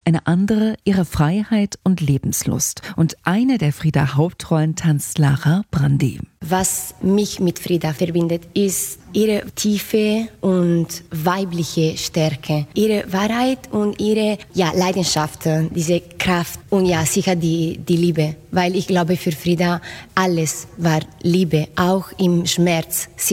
eine andere ihre Freiheit und Lebenslust. Und eine der Frida-Hauptrollen tanzt Lara Brandi. Was mich mit Frida verbindet, ist ihre tiefe und weibliche Stärke, ihre Wahrheit und ihre Leidenschaft, diese Kraft und sicher die Liebe. Weil ich glaube, für Frida alles war Liebe, auch im Schmerz.